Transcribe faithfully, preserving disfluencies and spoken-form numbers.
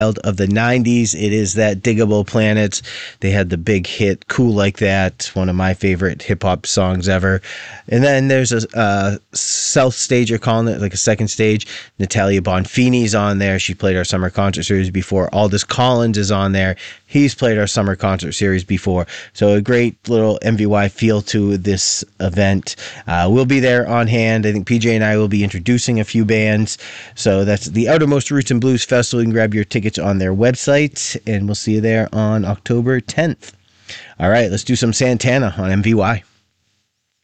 of the nineties. It is that Diggable Planets. They had the big hit Cool Like That, one of my favorite hip-hop songs ever. And then there's a uh, South Stage, you're calling it, like a second stage. Natalia Bonfini's on there. She played our summer concert series before. Aldous Collins is on there. He's played our summer concert series before. So a great little M V Y feel to this event. Uh, we'll be there on hand. I think P J and I will be introducing a few bands. So that's the Outermost Roots and Blues Festival. You can grab your tickets on their website, and we'll see you there on October tenth. All right, let's do some Santana on M V Y.